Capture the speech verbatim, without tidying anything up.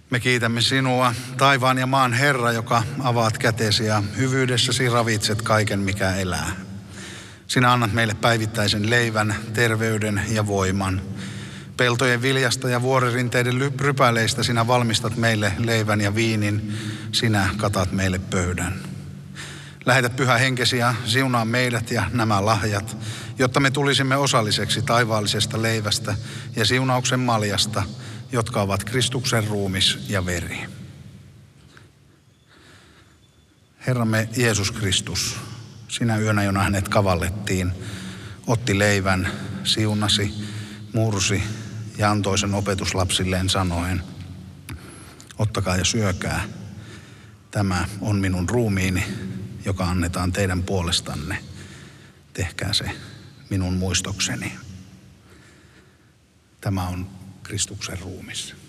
Me kiitämme sinua, taivaan ja maan Herra, joka avaat kätesi ja hyvyydessäsi ravitset kaiken, mikä elää. Sinä annat meille päivittäisen leivän, terveyden ja voiman. Peltojen viljasta ja vuoririnteiden rypäleistä sinä valmistat meille leivän ja viinin, sinä katat meille pöydän. Lähetä Pyhä Henkesi ja siunaa meidät ja nämä lahjat, jotta me tulisimme osalliseksi taivaallisesta leivästä ja siunauksen maljasta, jotka ovat Kristuksen ruumis ja veri. Herramme Jeesus Kristus, sinä yönä, jona hänet kavallettiin, otti leivän, siunasi, mursi ja antoi sen opetuslapsilleen sanoen: ottakaa ja syökää, tämä on minun ruumiini, joka annetaan teidän puolestanne. Tehkää se minun muistokseni. Tämä on Kristuksen ruumis.